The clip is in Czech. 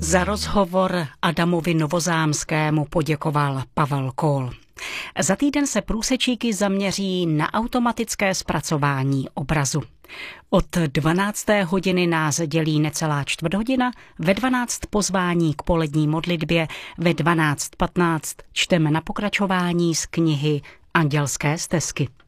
Za rozhovor Adamovi Novozámskému poděkoval Pavel Kohl. Za týden se Průsečíky zaměří na automatické zpracování obrazu. Od 12. hodiny nás dělí necelá čtvrthodina, ve 12 pozvání k polední modlitbě, ve 12:15 čteme na pokračování z knihy Andělské stezky.